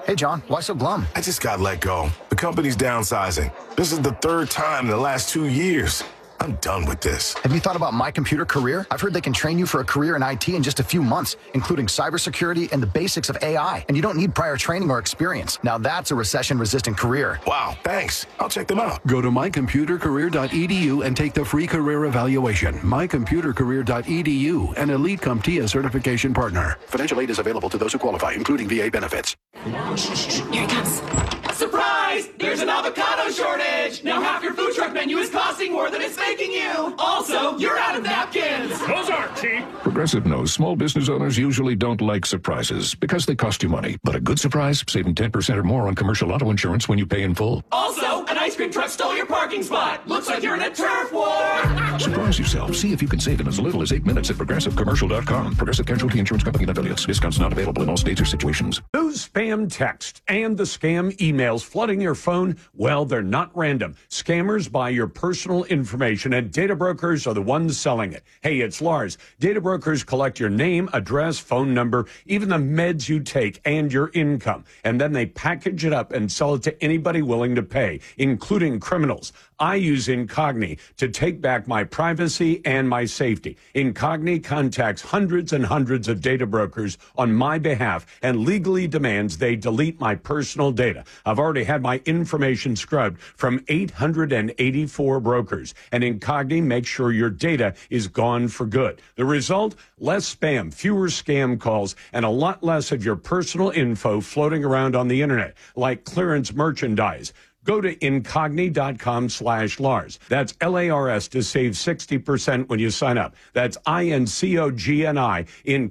Hey, John, why so glum? I just got let go. The company's downsizing. This is the third time in the last 2 years. I'm done with this. Have you thought about My Computer Career? I've heard they can train you for a career in IT in just a few months, including cybersecurity and the basics of AI. And you don't need prior training or experience. Now that's a recession-resistant career. Wow, thanks. I'll check them out. Go to mycomputercareer.edu and take the free career evaluation. Mycomputercareer.edu, an Elite CompTIA certification partner. Financial aid is available to those who qualify, including VA benefits. Here it comes. Surprise! There's an avocado shortage! Now half your food truck menu is costing more than it's making you! Also, you're out of napkins! Those aren't cheap! Progressive knows small business owners usually don't like surprises because they cost you money. But a good surprise, saving 10% or more on commercial auto insurance when you pay in full. Also, an ice cream truck stole your parking spot! Looks like you're in a turf war! Surprise yourself. See if you can save in as little as 8 minutes at ProgressiveCommercial.com. Progressive Casualty Insurance Company and affiliates. Discounts not available in all states or situations. Those spam texts and the scam emails flooding your phone, well, they're not random. Scammers buy your personal information, and data brokers are the ones selling it. Hey, it's Lars. Data brokers collect your name, address, phone number, even the meds you take, and your income. And then they package it up and sell it to anybody willing to pay, including criminals. I use Incogni to take back my privacy and my safety. Incogni contacts hundreds and hundreds of data brokers on my behalf and legally demands they delete my personal data. I've already had my information scrubbed from 884 brokers, and Incogni makes sure your data is gone for good. The result? Less spam, fewer scam calls, and a lot less of your personal info floating around on the internet, like clearance merchandise. Go to Incogni.com/Lars. That's Lars to save 60% when you sign up. That's INCOGNI,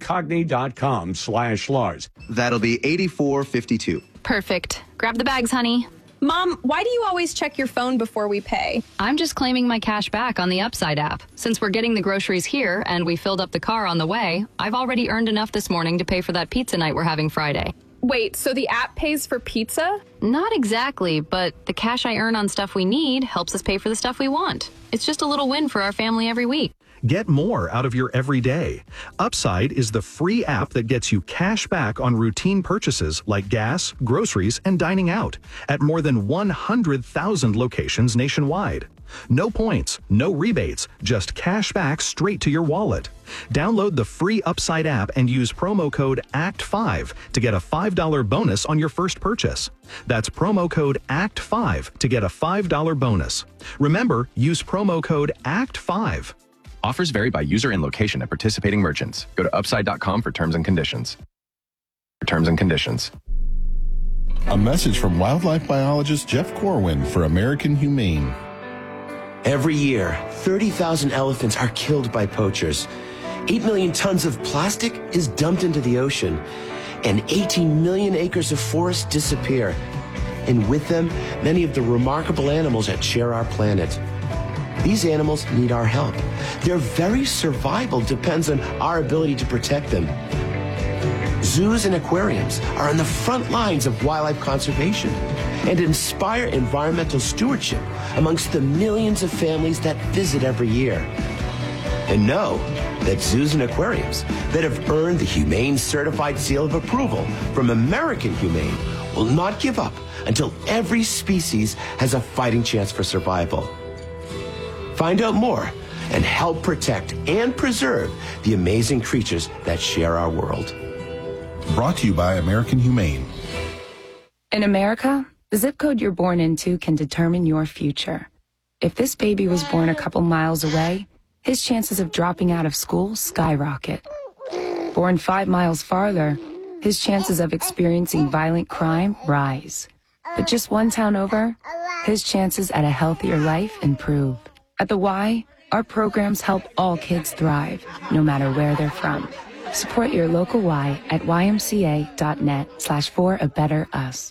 Incogni.com/Lars. That'll be $84.52. Perfect. Grab the bags, honey. Mom, why do you always check your phone before we pay? I'm just claiming my cash back on the Upside app. Since we're getting the groceries here and we filled up the car on the way, I've already earned enough this morning to pay for that pizza night we're having Friday. Wait, so the app pays for pizza? Not exactly, but the cash I earn on stuff we need helps us pay for the stuff we want. It's just a little win for our family every week. Get more out of your everyday. Upside is the free app that gets you cash back on routine purchases like gas, groceries, and dining out at more than 100,000 locations nationwide. No points, no rebates, just cash back straight to your wallet. Download the free Upside app and use promo code ACT5 to get a $5 bonus on your first purchase. That's promo code ACT5 to get a $5 bonus. Remember, use promo code ACT5. Offers vary by user and location at participating merchants. Go to upside.com for terms and conditions. A message from wildlife biologist Jeff Corwin for American Humane. Every year, 30,000 elephants are killed by poachers. 8 million tons of plastic is dumped into the ocean, and 18 million acres of forest disappear. And with them, many of the remarkable animals that share our planet. These animals need our help. Their very survival depends on our ability to protect them. Zoos and aquariums are on the front lines of wildlife conservation and inspire environmental stewardship amongst the millions of families that visit every year. And know that zoos and aquariums that have earned the Humane Certified Seal of Approval from American Humane will not give up until every species has a fighting chance for survival. Find out more and help protect and preserve the amazing creatures that share our world. Brought to you by American Humane. In America, the zip code you're born into can determine your future. If this baby was born a couple miles away, his chances of dropping out of school skyrocket. Born 5 miles farther, his chances of experiencing violent crime rise. But just 1 town over, his chances at a healthier life improve. At the Y, our programs help all kids thrive, no matter where they're from. Support your local Y at ymca.net/for-a-better-us.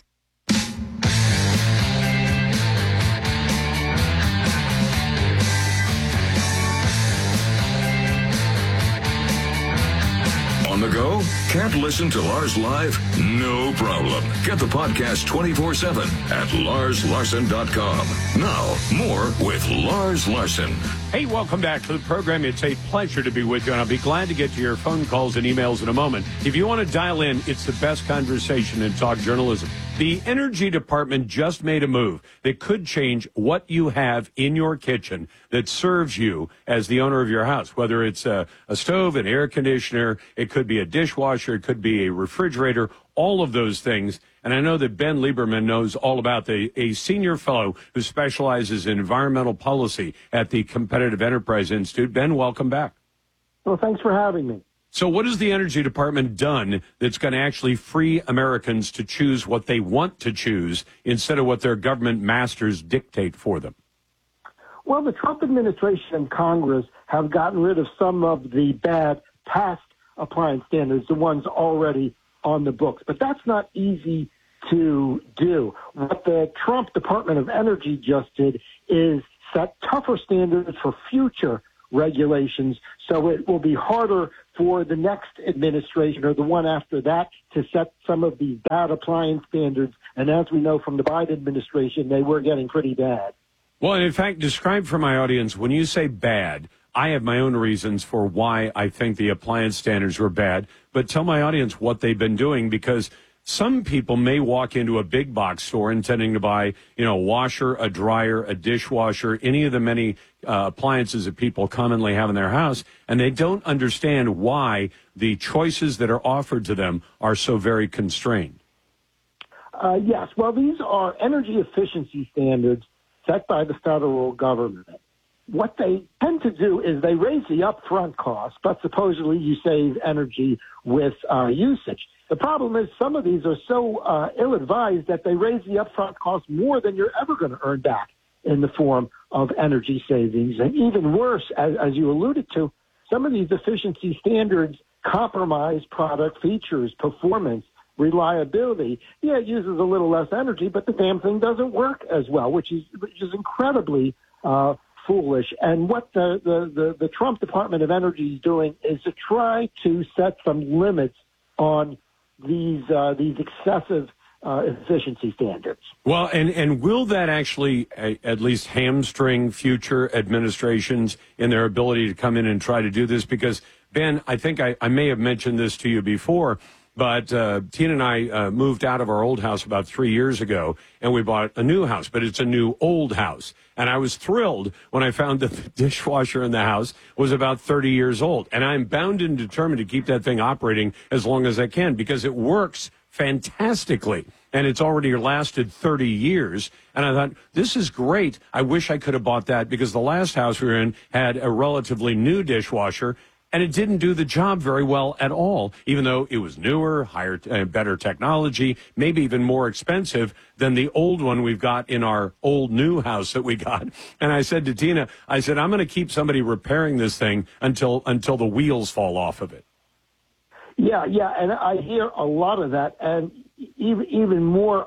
On the go? Can't listen to Lars live? No problem. Get the podcast 24/7 at larslarson.com. Now, more with Lars Larson. Hey, welcome back to the program. It's a pleasure to be with you, and I'll be glad to get to your phone calls and emails in a moment. If you want to dial in, it's the best conversation in talk journalism. The Energy Department just made a move that could change what you have in your kitchen that serves you as the owner of your house, whether it's a stove, an air conditioner, it could be a dishwasher, it could be a refrigerator, all of those things. And I know that Ben Lieberman knows all about a senior fellow who specializes in environmental policy at the Competitive Enterprise Institute. Ben, welcome back. Well, thanks for having me. So what has the Energy Department done that's going to actually free Americans to choose what they want to choose instead of what their government masters dictate for them? Well, the Trump administration and Congress have gotten rid of some of the bad past appliance standards, the ones already on the books. But that's not easy to do. What the Trump Department of Energy just did is set tougher standards for future regulations, so it will be harder for the next administration or the one after that to set some of these bad appliance standards. And as we know from the Biden administration, they were getting pretty bad. Well, and in fact, describe for my audience, when you say bad, I have my own reasons for why I think the appliance standards were bad, but tell my audience what they've been doing, because some people may walk into a big box store intending to buy, a washer, a dryer, a dishwasher, any of the many appliances that people commonly have in their house, and they don't understand why the choices that are offered to them are so very constrained. Yes. Well, these are energy efficiency standards set by the federal government. What they tend to do is they raise the upfront cost, but supposedly you save energy with usage. The problem is some of these are so ill-advised that they raise the upfront cost more than you're ever going to earn back in the form of energy savings. And even worse, as you alluded to, some of these efficiency standards compromise product features, performance, reliability. Yeah, it uses a little less energy, but the damn thing doesn't work as well, which is incredibly foolish. And what the Trump Department of Energy is doing is to try to set some limits on these excessive efficiency standards. Well, and will that actually at least hamstring future administrations in their ability to come in and try to do this? Because, Ben, I think I may have mentioned this to you before, but Tina and I moved out of our old house about 3 years ago, and we bought a new house, but it's a new old house. And I was thrilled when I found that the dishwasher in the house was about 30 years old. And I'm bound and determined to keep that thing operating as long as I can, because it works fantastically. And it's already lasted 30 years. And I thought, this is great. I wish I could have bought that, because the last house we were in had a relatively new dishwasher, and it didn't do the job very well at all, even though it was newer, higher, better technology, maybe even more expensive than the old one we've got in our old new house that we got. And I said to Tina, I'm going to keep somebody repairing this thing until the wheels fall off of it. Yeah, and I hear a lot of that, and even more.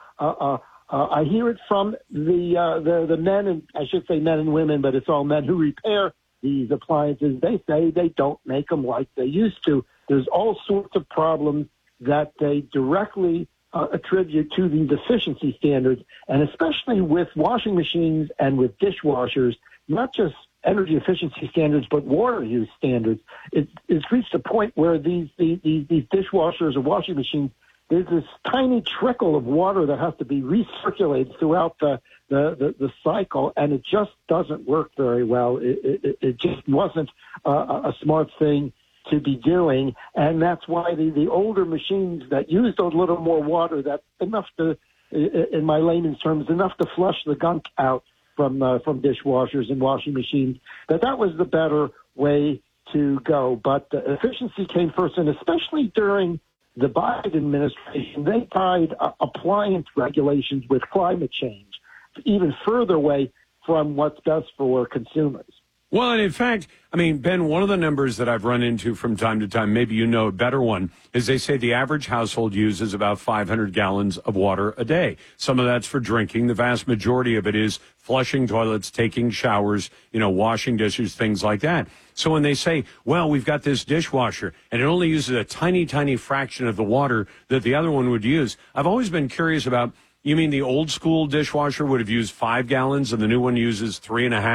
I hear it from the men, and I should say men and women, but it's all men who repair these appliances. They say they don't make them like they used to. There's all sorts of problems that they directly attribute to these efficiency standards, and especially with washing machines and with dishwashers, not just energy efficiency standards, but water use standards. It's reached a point where these dishwashers or washing machines, there's this tiny trickle of water that has to be recirculated throughout the cycle, and it just doesn't work very well. It just wasn't a smart thing to be doing, and that's why the older machines that used a little more water, that enough to, in my layman's terms, enough to flush the gunk out from dishwashers and washing machines, that was the better way to go. But efficiency came first, and especially during the Biden administration, they tied appliance regulations with climate change, even further away from what's best for consumers. Well, and in fact, Ben, one of the numbers that I've run into from time to time, maybe you know a better one, is they say the average household uses about 500 gallons of water a day. Some of that's for drinking. The vast majority of it is flushing toilets, taking showers, washing dishes, things like that. So when they say, well, we've got this dishwasher and it only uses a tiny, tiny fraction of the water that the other one would use, I've always been curious about, you mean the old school dishwasher would have used 5 gallons and the new one uses 3.5?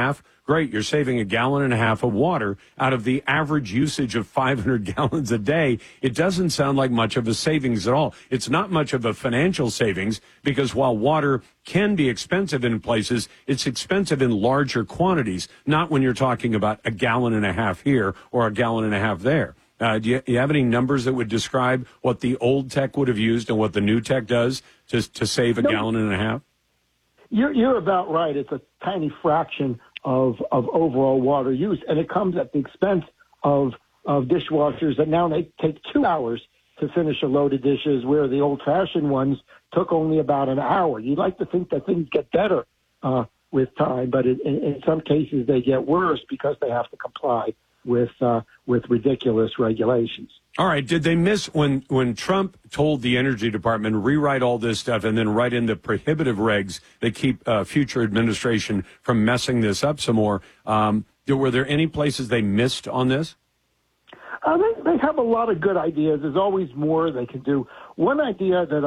great, you're saving 1.5 gallons of water out of the average usage of 500 gallons a day. It doesn't sound like much of a savings at all. It's not much of a financial savings because while water can be expensive in places, it's expensive in larger quantities, not when you're talking about 1.5 gallons here or 1.5 gallons there. Do you have any numbers that would describe what the old tech would have used and what the new tech does to save 1.5 gallons? You're about right. It's a tiny fraction of overall water use, and it comes at the expense of dishwashers that now they take 2 hours to finish a load of dishes, where the old-fashioned ones took only about an hour. You'd like to think that things get better with time, but in some cases they get worse because they have to comply with ridiculous regulations. All right. Did they miss when Trump told the Energy Department to rewrite all this stuff and then write in the prohibitive regs that keep future administration from messing this up some more? Were there any places they missed on this? They have a lot of good ideas. There's always more they can do. One idea that